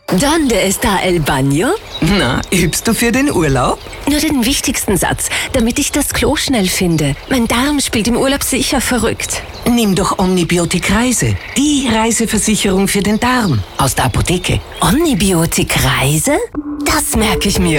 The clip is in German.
¿Dónde está el baño? Na, übst du für den Urlaub? Nur den wichtigsten Satz, damit ich das Klo schnell finde. Mein Darm spielt im Urlaub sicher verrückt. Nimm doch Omnibiotik Reise. Die Reiseversicherung für den Darm. Aus der Apotheke. Omnibiotik Reise? Das merke ich mir.